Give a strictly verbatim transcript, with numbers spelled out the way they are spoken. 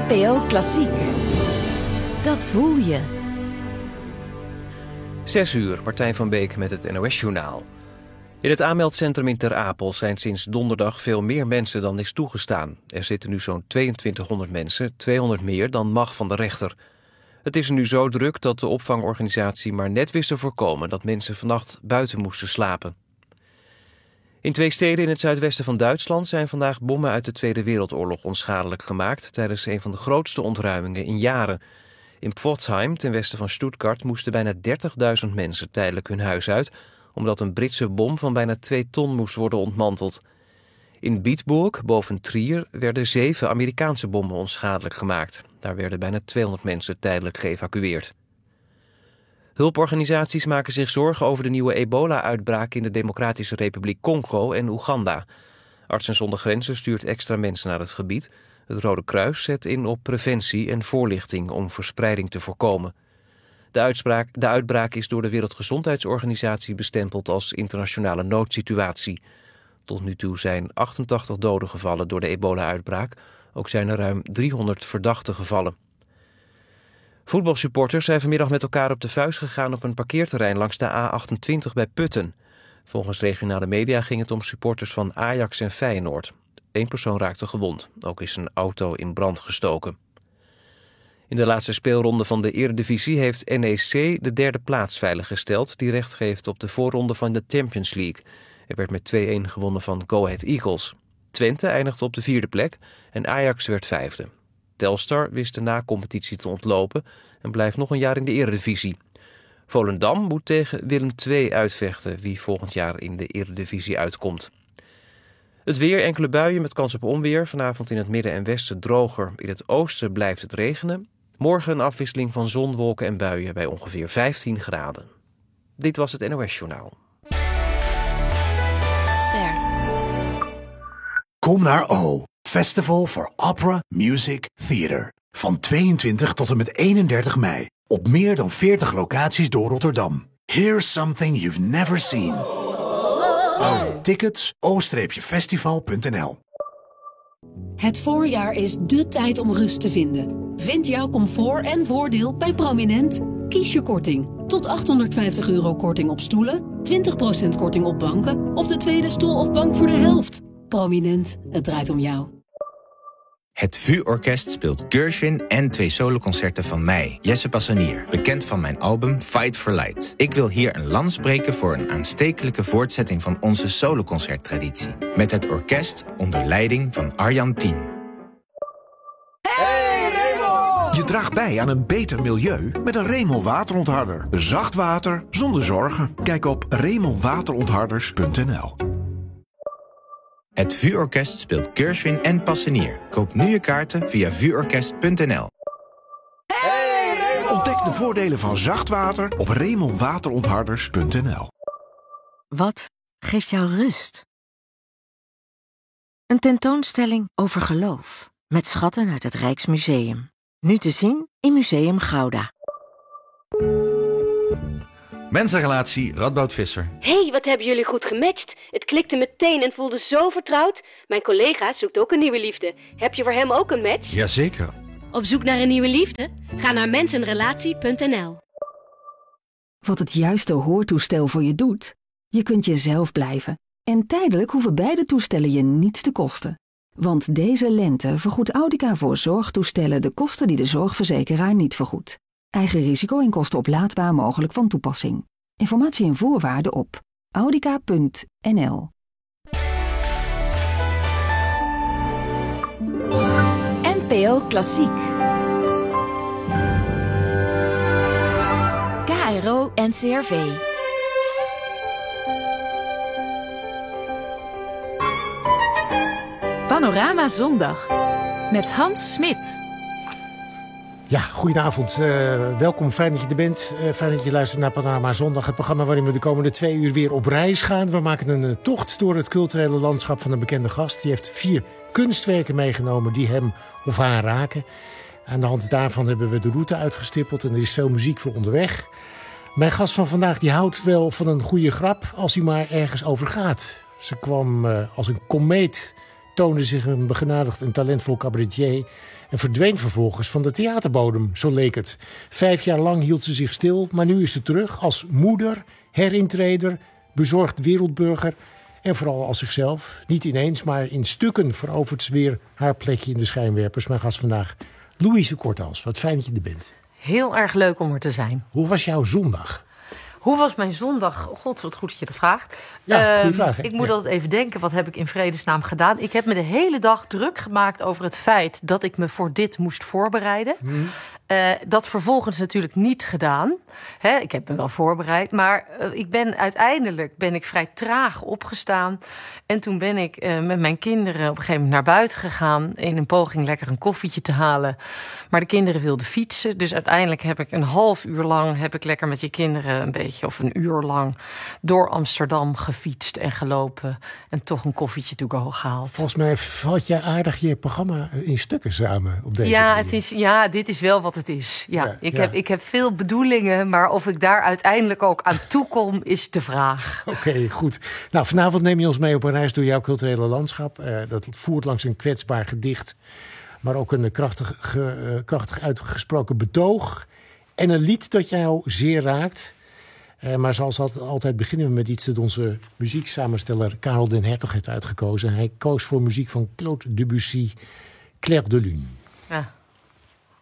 N P O Klassiek. Dat voel je. Zes uur, Martijn van Beek met het N O S-journaal. In het aanmeldcentrum in Ter Apel zijn sinds donderdag veel meer mensen dan is toegestaan. Er zitten nu zo'n tweeëntwintighonderd mensen, tweehonderd meer dan mag van de rechter. Het is er nu zo druk dat de opvangorganisatie maar net wist te voorkomen dat mensen vannacht buiten moesten slapen. In twee steden in het zuidwesten van Duitsland zijn vandaag bommen uit de Tweede Wereldoorlog onschadelijk gemaakt tijdens een van de grootste ontruimingen in jaren. In Pforzheim, ten westen van Stuttgart, moesten bijna dertigduizend mensen tijdelijk hun huis uit, omdat een Britse bom van bijna twee ton moest worden ontmanteld. In Bietburg, boven Trier, werden zeven Amerikaanse bommen onschadelijk gemaakt. Daar werden bijna tweehonderd mensen tijdelijk geëvacueerd. Hulporganisaties maken zich zorgen over de nieuwe ebola-uitbraak in de Democratische Republiek Congo en Oeganda. Artsen zonder Grenzen stuurt extra mensen naar het gebied. Het Rode Kruis zet in op preventie en voorlichting om verspreiding te voorkomen. De, uitspraak, de uitbraak is door de Wereldgezondheidsorganisatie bestempeld als internationale noodsituatie. Tot nu toe zijn achtentachtig doden gevallen door de ebola-uitbraak. Ook zijn er ruim driehonderd verdachte gevallen. Voetbalsupporters zijn vanmiddag met elkaar op de vuist gegaan op een parkeerterrein langs de A achtentwintig bij Putten. Volgens regionale media ging het om supporters van Ajax en Feyenoord. Eén persoon raakte gewond. Ook is een auto in brand gestoken. In de laatste speelronde van de Eredivisie heeft N E C de derde plaats veiliggesteld, die recht geeft op de voorronde van de Champions League. Er werd met twee-een gewonnen van Go Ahead Eagles. Twente eindigde op de vierde plek en Ajax werd vijfde. Telstar wist de na-competitie te ontlopen en blijft nog een jaar in de Eredivisie. Volendam moet tegen Willem twee uitvechten, wie volgend jaar in de Eredivisie uitkomt. Het weer, enkele buien met kans op onweer. Vanavond in het midden en westen droger. In het oosten blijft het regenen. Morgen een afwisseling van zon, wolken en buien bij ongeveer vijftien graden. Dit was het N O S-journaal. Ster. Kom naar O, Festival for Opera, Music, Theater. Van tweeëntwintig tot en met eenendertig mei. Op meer dan veertig locaties door Rotterdam. Here's something you've never seen. Oh. Tickets o festival punt n l. Het voorjaar is dé tijd om rust te vinden. Vind jouw comfort en voordeel bij Prominent. Kies je korting. Tot achthonderdvijftig euro korting op stoelen, twintig procent korting op banken of de tweede stoel of bank voor de helft. Prominent, het draait om jou. Het V U-orkest speelt Gershwin en twee soloconcerten van mij, Jesse Passanier, bekend van mijn album Fight for Light. Ik wil hier een lans breken voor een aanstekelijke voortzetting van onze soloconcerttraditie. Met het orkest onder leiding van Arjan Tien. Hey Remel! Je draagt bij aan een beter milieu met een Remel waterontharder. Zacht water zonder zorgen. Kijk op remel waterontharders punt n l. Het V U-orkest speelt Gershwin en Passanier. Koop nu je kaarten via v u orkest punt n l. Hey, ontdek de voordelen van zacht water op remel waterontharders punt n l. Wat geeft jou rust? Een tentoonstelling over geloof. Met schatten uit het Rijksmuseum. Nu te zien in Museum Gouda. Mensenrelatie Radboud Visser. Hé, hey, wat hebben jullie goed gematcht. Het klikte meteen en voelde zo vertrouwd. Mijn collega zoekt ook een nieuwe liefde. Heb je voor hem ook een match? Jazeker. Op zoek naar een nieuwe liefde? Ga naar mensenrelatie punt n l. Wat het juiste hoortoestel voor je doet? Je kunt jezelf blijven. En tijdelijk hoeven beide toestellen je niets te kosten. Want deze lente vergoedt Audica voor zorgtoestellen de kosten die de zorgverzekeraar niet vergoedt. Eigen risico en kosten oplaadbaar mogelijk van toepassing. Informatie en voorwaarden op audica punt n l. N P O Klassiek. K R O N C R V. Panorama Zondag. Met Hans Smit. Ja, goedenavond. Uh, welkom, fijn dat je er bent. Uh, fijn dat je luistert naar Panorama Zondag. Het programma waarin we de komende twee uur weer op reis gaan. We maken een uh, tocht door het culturele landschap van een bekende gast. Die heeft vier kunstwerken meegenomen die hem of haar raken. Aan de hand daarvan hebben we de route uitgestippeld. En er is veel muziek voor onderweg. Mijn gast van vandaag die houdt wel van een goede grap als hij maar ergens over gaat. Ze kwam uh, als een komeet toonde zich een begenadigd en talentvol cabaretier en verdween vervolgens van de theaterbodem, zo leek het. Vijf jaar lang hield ze zich stil, maar nu is ze terug als moeder, herintreder, bezorgd wereldburger en vooral als zichzelf. Niet ineens, maar in stukken verovert ze weer haar plekje in de schijnwerpers. Mijn gast vandaag, Louise Korthals. Wat fijn dat je er bent. Heel erg leuk om er te zijn. Hoe was jouw zondag? Hoe was mijn zondag? God, wat goed dat je dat vraagt. Ja, goede uh, vraag. Hè? Ik moet ja. altijd even denken, wat heb ik in vredesnaam gedaan? Ik heb me de hele dag druk gemaakt over het feit dat ik me voor dit moest voorbereiden. Hmm. Uh, dat vervolgens natuurlijk niet gedaan. Hè, ik heb me wel voorbereid, maar uh, ik ben uiteindelijk ben ik vrij traag opgestaan. En toen ben ik uh, met mijn kinderen op een gegeven moment naar buiten gegaan in een poging lekker een koffietje te halen. Maar de kinderen wilden fietsen, dus uiteindelijk heb ik een half uur lang heb ik lekker met die kinderen een beetje of een uur lang door Amsterdam gefietst en gelopen en toch een koffietje to go gehaald. Volgens mij valt jij aardig je programma in stukken samen op deze ja, manier. het is, ja, dit is wel wat het is. Ja, ja, ik, ja. Heb, ik heb veel bedoelingen, maar of ik daar uiteindelijk ook aan toe kom, is de vraag. Oké, okay, goed. Nou, vanavond neem je ons mee op een reis door jouw culturele landschap. Uh, dat voert langs een kwetsbaar gedicht, maar ook een krachtig, ge, uh, krachtig uitgesproken betoog en een lied dat jou zeer raakt. Uh, maar zoals altijd beginnen we met iets dat onze muzieksamensteller Karel den Hertog heeft uitgekozen. Hij koos voor muziek van Claude Debussy, Clair de Lune. Ja.